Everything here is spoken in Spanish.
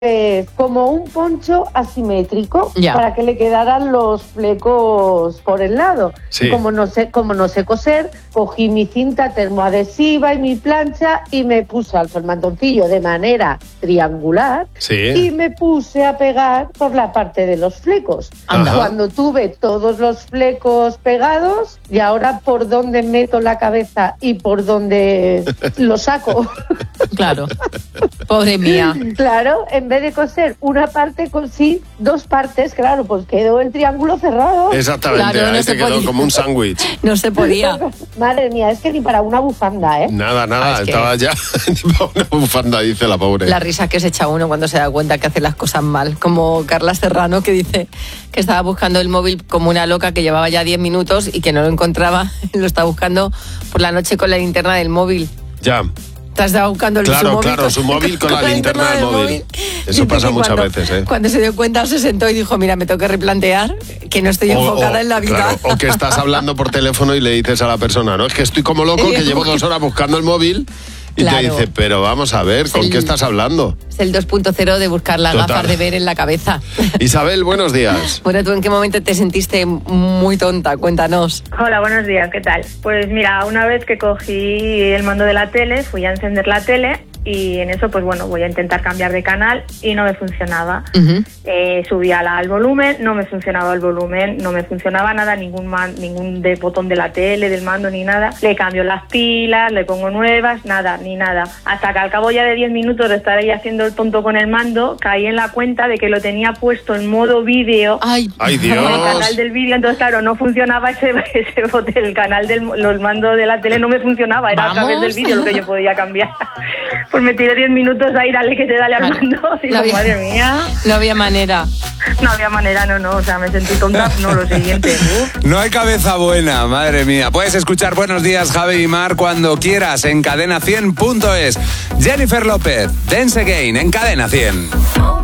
como un poncho asimétrico Ya. para que le quedaran los flecos por el lado. Sí. Y como no sé coser, cogí mi cinta termoadhesiva y mi plancha y me puse al mantoncillo de manera triangular Sí. y me puse a pegar por la parte de los flecos. Anda. Cuando tuve todos los flecos pegados, y ahora por dónde meto la cabeza y por dónde lo saco. Claro. Pobre mía. Claro, en vez de coser una parte, cosí dos partes, claro, pues quedó el triángulo cerrado. Exactamente, Claro, no ahí se te quedó podía. como un sándwich. No se podía. Madre mía, es que ni para una bufanda, ¿eh? Nada, Es que- estaba ya una bufanda, dice la pobre. La risa que se echa uno cuando se da cuenta que hace las cosas mal. Como Carla Serrano, que dice que estaba buscando el móvil como una loca, que llevaba ya 10 minutos y que no lo encontraba. Lo estaba buscando por la noche con la linterna del móvil. Ya. Te has estado buscando Claro, su móvil con la linterna del móvil. Eso Dice pasa que muchas cuando- veces, ¿eh? Cuando se dio cuenta se sentó y dijo, mira, me tengo que replantear que no estoy enfocada en la vida. Claro, o que estás hablando por teléfono y le dices a la persona, no, es que estoy como loco, que llevo 2 horas buscando el móvil. Y Claro. te dice, pero vamos a ver, ¿con el- qué estás hablando? Es el 2.0 de buscar las Total. gafas de ver en la cabeza. Isabel, buenos días. Bueno, ¿tú en qué momento te sentiste muy tonta? Cuéntanos. Hola, buenos días, ¿qué tal? Pues mira, una vez que cogí el mando de la tele, fui a encender la tele y en eso, pues bueno, voy a intentar cambiar de canal y no me funcionaba. Ujú. Subí al volumen, no me funcionaba el volumen, no me funcionaba nada, ningún botón de la tele, del mando, ni nada. Le cambio las pilas, le pongo nuevas, nada, ni nada. Hasta que al cabo ya de 10 minutos de estar ahí haciendo el tonto con el mando, caí en la cuenta de que lo tenía puesto en modo vídeo. Ay, Ay, Dios. En el canal del vídeo, entonces claro, no funcionaba ese bote, el canal los mandos de la tele no me funcionaba, era a través Vamos. del vídeo lo que yo podía cambiar. Pues me tiré 10 minutos ahí, dale que te dale al Claro. mando, y No digo, había- madre mía, no había manera. no había manera, no, o sea, me sentí tonta, no, lo siguiente, No hay cabeza buena, madre mía. Puedes escuchar Buenos Días, Javi y Mar cuando quieras en cadena100.es. Jennifer López, Dance Again en Cadena 100.